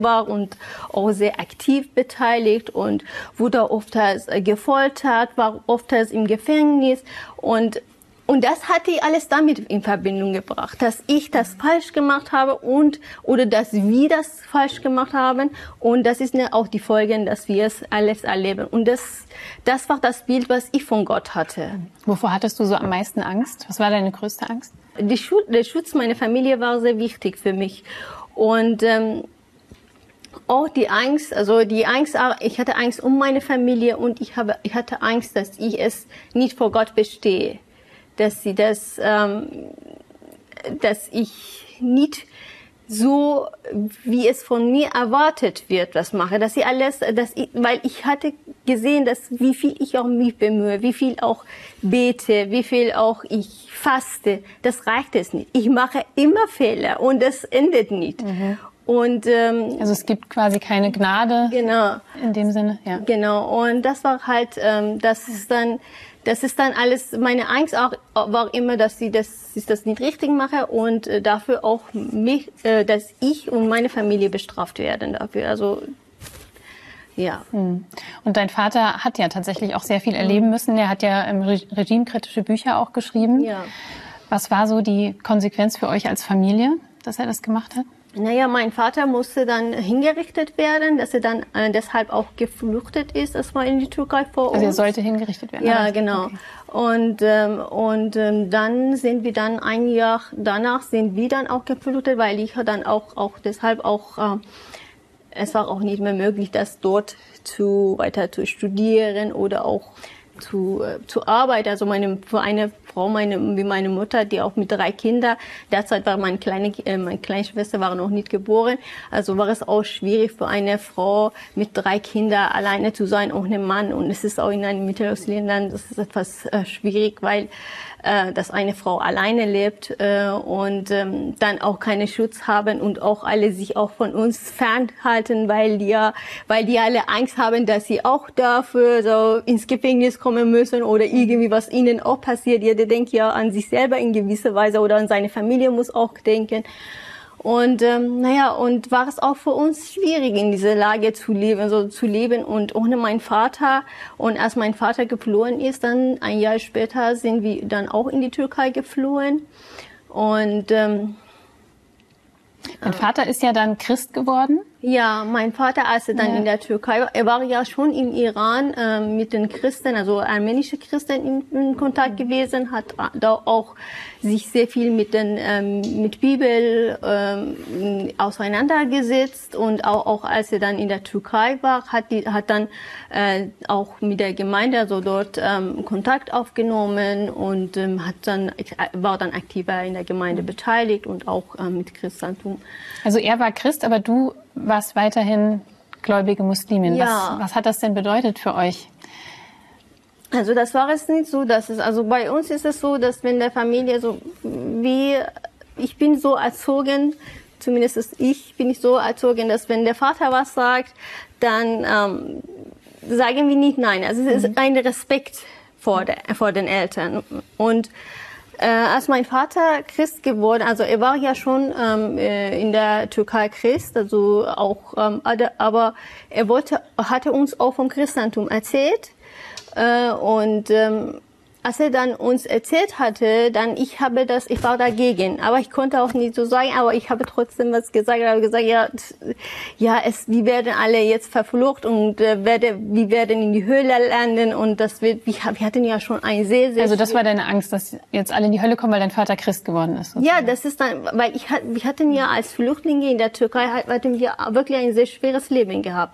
war und auch sehr aktiv beteiligt und wurde oft gefoltert, war oft im Gefängnis und das hat die alles damit in Verbindung gebracht, dass ich das falsch gemacht habe oder dass wir das falsch gemacht haben. Und das ist auch die Folgen, dass wir es alles erleben. Und das war das Bild, was ich von Gott hatte. Wovor hattest du so am meisten Angst? Was war deine größte Angst? Der Schutz meiner Familie war sehr wichtig für mich. Und auch die Angst, ich hatte Angst um meine Familie und ich hatte Angst, dass ich es nicht vor Gott bestehe. Dass ich nicht so, wie es von mir erwartet wird, was mache. Weil ich hatte gesehen, wie viel ich auch mich bemühe, wie viel auch bete, wie viel auch ich faste. Das reicht es nicht. Ich mache immer Fehler und das endet nicht. Mhm. Und, also es gibt quasi keine Gnade. Genau. In dem Sinne, ja. Genau. Und das war halt, das ist dann alles, meine Angst auch war immer, dass ich das nicht richtig mache und dafür auch dass ich und meine Familie bestraft werden dafür. Also, ja. Und dein Vater hat ja tatsächlich auch sehr viel erleben müssen. Er hat ja regimekritische Bücher auch geschrieben. Ja. Was war so die Konsequenz für euch als Familie, dass er das gemacht hat? Naja, mein Vater musste dann hingerichtet werden, dass er dann deshalb auch geflüchtet ist, erstmal in die Türkei vor uns. Also er sollte hingerichtet werden? Ja, genau. Okay. Und dann sind wir dann ein Jahr danach sind wir dann auch geflüchtet, weil ich dann auch deshalb auch es war auch nicht mehr möglich, das dort weiter zu studieren oder auch zu arbeiten. Also für eine Frau, wie meine Mutter, die auch mit 3 Kindern, derzeit war meine kleine Schwester war noch nicht geboren, also war es auch schwierig für eine Frau mit 3 Kindern alleine zu sein, ohne Mann. Und es ist auch in einem Mittelostländern, das ist etwas schwierig, weil dass eine Frau alleine lebt und dann auch keinen Schutz haben und auch alle sich auch von uns fernhalten, weil die alle Angst haben, dass sie auch dafür so ins Gefängnis kommen müssen oder irgendwie was ihnen auch passiert. Jeder denkt ja an sich selber in gewisser Weise oder an seine Familie muss auch denken. Und und war es auch für uns schwierig, in dieser Lage zu leben und ohne meinen Vater. Und als mein Vater geflohen ist, dann ein Jahr später sind wir dann auch in die Türkei geflohen. Und Dein Vater ist ja dann Christ geworden? Ja, mein Vater, als er dann in der Türkei war, er war ja schon im Iran mit den Christen, also armenische Christen in Kontakt gewesen, hat da auch sich sehr viel mit Bibel auseinandergesetzt und auch als er dann in der Türkei war, hat dann auch mit der Gemeinde, also dort Kontakt aufgenommen und war dann aktiver in der Gemeinde beteiligt und auch mit Christentum. Also er war Christ, aber du warst weiterhin gläubige Muslimin. Ja. Was hat das denn bedeutet für euch? Also das war es nicht so, also bei uns ist es so, dass wenn der Familie ich bin so erzogen, zumindest bin ich so erzogen, dass wenn der Vater was sagt, dann sagen wir nicht nein. Also es ist ein Respekt vor den Eltern. Und als mein Vater Christ geworden, also er war ja schon in der Türkei Christ, also auch, aber er hatte uns auch vom Christentum erzählt und als er dann uns erzählt hatte, dann ich war dagegen, aber ich konnte auch nicht so sagen, aber ich habe trotzdem was gesagt, ich habe gesagt, wir werden alle jetzt verflucht und wir werden in die Hölle landen und wir hatten ja schon ein sehr, sehr Also das war deine Angst, dass jetzt alle in die Hölle kommen, weil dein Vater Christ geworden ist? Sozusagen. Ja, das ist dann, weil wir hatten ja als Flüchtlinge in der Türkei, hatten wir wirklich ein sehr schweres Leben gehabt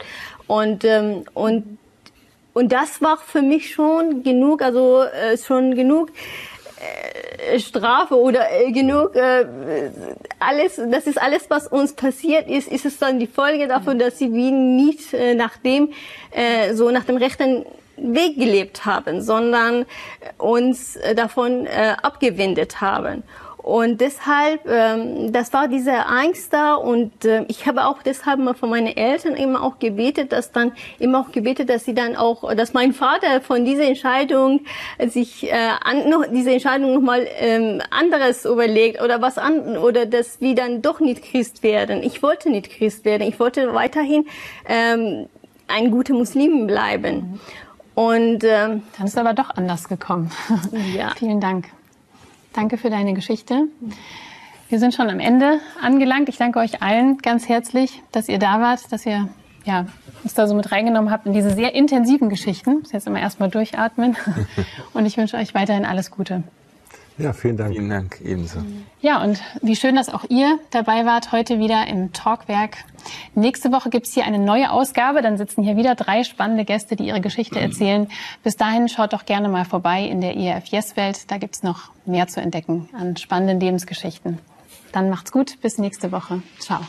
und das war für mich schon genug, also schon genug Strafe oder genug alles. Das ist alles, was uns passiert ist. Ist es dann die Folge davon, dass wir nicht nach dem rechten Weg gelebt haben, sondern uns davon abgewendet haben. Und deshalb, das war diese Angst da und ich habe auch deshalb mal von meinen Eltern immer auch gebetet, dass sie dann auch, dass mein Vater von dieser Entscheidung sich diese Entscheidung nochmal anderes überlegt oder oder dass wir dann doch nicht Christ werden. Ich wollte nicht Christ werden. Ich wollte weiterhin ein guter Muslim bleiben. Und dann ist aber doch anders gekommen. Ja. Vielen Dank. Danke für deine Geschichte. Wir sind schon am Ende angelangt. Ich danke euch allen ganz herzlich, dass ihr da wart, dass ihr uns da so mit reingenommen habt in diese sehr intensiven Geschichten. Jetzt immer erstmal durchatmen. Und ich wünsche euch weiterhin alles Gute. Ja, vielen Dank. Vielen Dank, ebenso. Ja, und wie schön, dass auch ihr dabei wart, heute wieder im Talkwerk. Nächste Woche gibt's hier eine neue Ausgabe. Dann sitzen hier wieder 3 spannende Gäste, die ihre Geschichte erzählen. Bis dahin schaut doch gerne mal vorbei in der ERF Yes-Welt. Da gibt's noch mehr zu entdecken an spannenden Lebensgeschichten. Dann macht's gut. Bis nächste Woche. Ciao.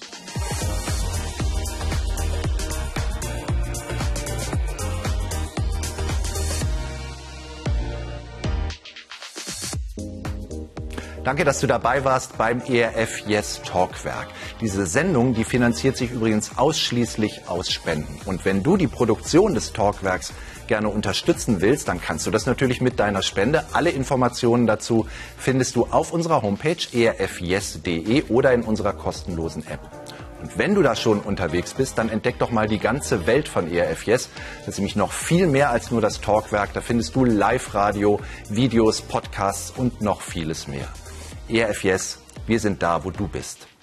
Danke, dass du dabei warst beim ERF Yes Talkwerk. Diese Sendung, die finanziert sich übrigens ausschließlich aus Spenden. Und wenn du die Produktion des Talkwerks gerne unterstützen willst, dann kannst du das natürlich mit deiner Spende. Alle Informationen dazu findest du auf unserer Homepage erfyes.de oder in unserer kostenlosen App. Und wenn du da schon unterwegs bist, dann entdeck doch mal die ganze Welt von ERF Yes. Das ist nämlich noch viel mehr als nur das Talkwerk. Da findest du Live-Radio, Videos, Podcasts und noch vieles mehr. ERF Yes, wir sind da, wo du bist.